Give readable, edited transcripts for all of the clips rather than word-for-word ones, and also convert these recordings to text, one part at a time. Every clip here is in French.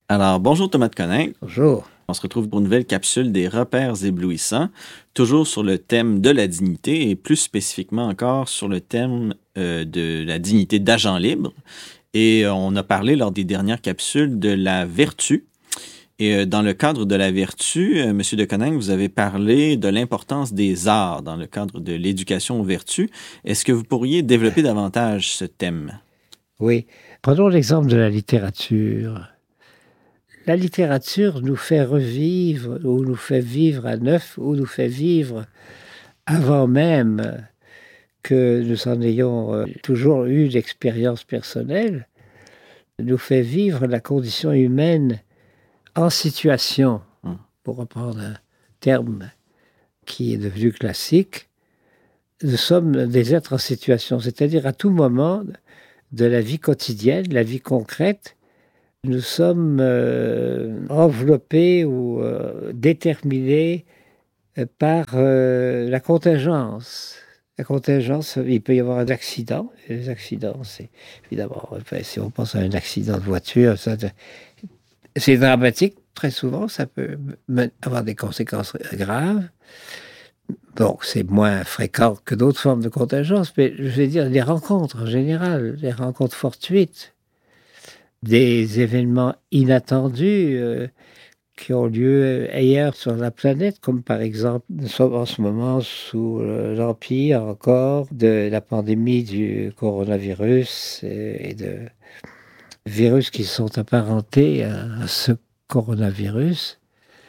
Alors, bonjour Thomas de Coninck. Bonjour. On se retrouve pour une nouvelle capsule des repères éblouissants, toujours sur le thème de la dignité et plus spécifiquement encore sur le thème de la dignité d'agent libre. Et on a parlé lors des dernières capsules de la vertu. Et dans le cadre de la vertu, Monsieur de Coninck, vous avez parlé de l'importance des arts dans le cadre de l'éducation aux vertus. Est-ce que vous pourriez développer davantage ce thème? Oui, prenons l'exemple de la littérature. La littérature nous fait revivre, ou nous fait vivre à neuf, ou nous fait vivre avant même que nous en ayons toujours eu d'expérience personnelle, nous fait vivre la condition humaine en situation, pour reprendre un terme qui est devenu classique. Nous sommes des êtres en situation, c'est-à-dire à tout moment de la vie quotidienne, la vie concrète, nous sommes enveloppés ou déterminés par la contingence. La contingence, il peut y avoir un accident. Les accidents, c'est évidemment, si on pense à un accident de voiture, c'est dramatique. Très souvent, ça peut avoir des conséquences graves. Donc, c'est moins fréquent que d'autres formes de contingence, mais je veux dire, les rencontres en général, les rencontres fortuites, des événements inattendus qui ont lieu ailleurs sur la planète, comme par exemple, nous sommes en ce moment sous l'empire encore de la pandémie du coronavirus et de virus qui sont apparentés à ce coronavirus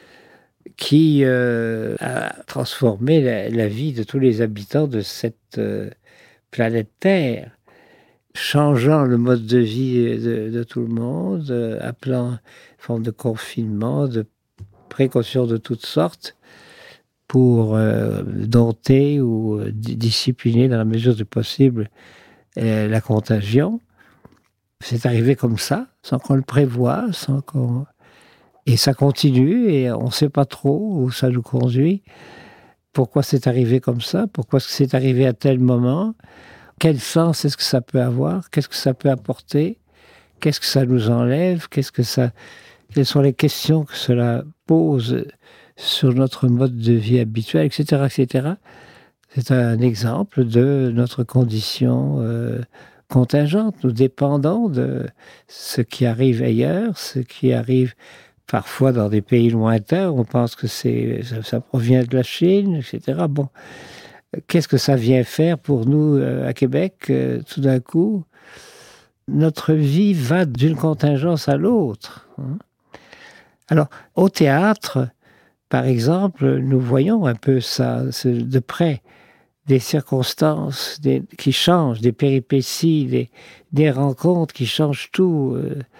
qui a transformé la vie de tous les habitants de cette planète Terre, changeant le mode de vie de tout le monde, appelant une forme de confinement, de précautions de toutes sortes pour dompter ou discipliner dans la mesure du possible la contagion. C'est arrivé comme ça, sans qu'on le prévoie, sans qu'on... Et ça continue et on ne sait pas trop où ça nous conduit. Pourquoi c'est arrivé comme ça? Pourquoi c'est arrivé à tel moment? Quel sens est-ce que ça peut avoir? Qu'est-ce que ça peut apporter? Qu'est-ce que ça nous enlève? Quelles sont les questions que cela pose sur notre mode de vie habituel, etc., etc. C'est un exemple de notre condition contingente. Nous dépendons de ce qui arrive ailleurs, ce qui arrive parfois dans des pays lointains. On pense que ça provient de la Chine, etc. Bon. Qu'est-ce que ça vient faire pour nous à Québec, tout d'un coup? Notre vie va d'une contingence à l'autre. Alors, au théâtre, par exemple, nous voyons un peu ça de près, des circonstances qui changent, des péripéties, des rencontres qui changent tout,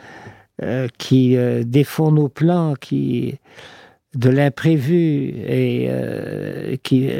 qui défont nos plans, de l'imprévu et qui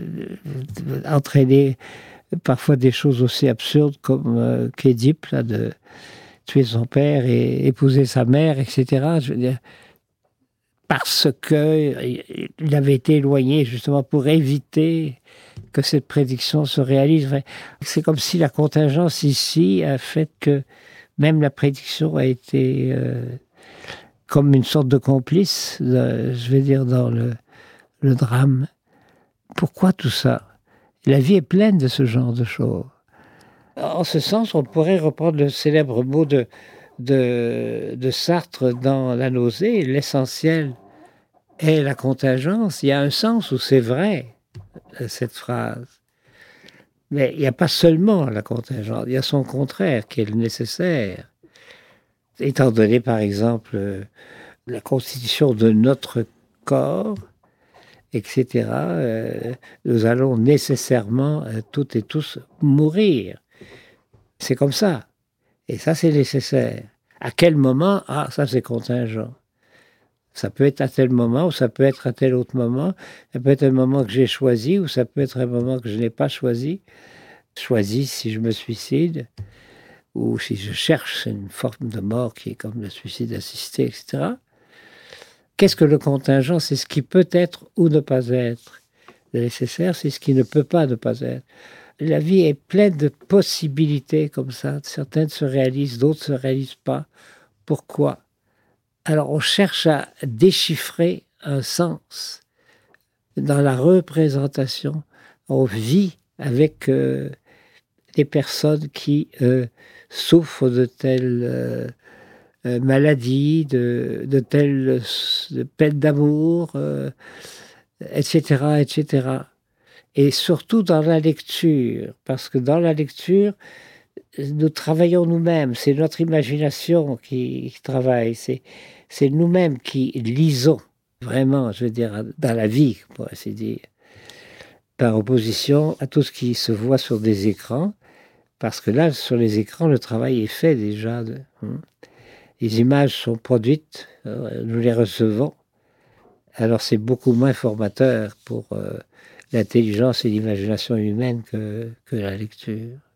entraînait parfois des choses aussi absurdes comme qu'Édipe, là, de tuer son père et épouser sa mère, etc. Je veux dire, parce qu'il avait été éloigné justement pour éviter que cette prédiction se réalise. Enfin, c'est comme si la contingence ici a fait que même la prédiction a été... comme une sorte de complice, je vais dire, dans le drame. Pourquoi tout ça? La vie est pleine de ce genre de choses. En ce sens, on pourrait reprendre le célèbre mot de Sartre dans La nausée, l'essentiel est la contingence. Il y a un sens où c'est vrai, cette phrase. Mais il n'y a pas seulement la contingence, il y a son contraire qui est le nécessaire. Étant donné, par exemple, la constitution de notre corps, etc., nous allons nécessairement, toutes et tous, mourir. C'est comme ça. Et ça, c'est nécessaire. À quel moment? Ah, ça, c'est contingent. Ça peut être à tel moment, ou ça peut être à tel autre moment. Ça peut être un moment que j'ai choisi, ou ça peut être un moment que je n'ai pas choisi. Choisi si je me suicide, ou si je cherche une forme de mort qui est comme le suicide assisté, etc. Qu'est-ce que le contingent? C'est ce qui peut être ou ne pas être. Le nécessaire, c'est ce qui ne peut pas ne pas être. La vie est pleine de possibilités comme ça. Certaines se réalisent, d'autres ne se réalisent pas. Pourquoi? Alors on cherche à déchiffrer un sens dans la représentation. On vit avec des personnes qui souffrent de telles maladies, de telles peines d'amour, etc., etc. Et surtout dans la lecture, parce que dans la lecture, nous travaillons nous-mêmes, c'est notre imagination qui travaille, c'est nous-mêmes qui lisons, vraiment, je veux dire, dans la vie, pour ainsi dire, par opposition à tout ce qui se voit sur des écrans, parce que là, sur les écrans, le travail est fait déjà. Les images sont produites, nous les recevons, alors c'est beaucoup moins formateur pour l'intelligence et l'imagination humaine que la lecture.